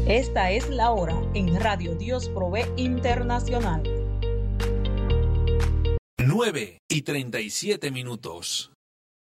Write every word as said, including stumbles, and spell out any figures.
Esta es la hora en Radio Dios Provee Internacional. nueve y treinta y siete minutos.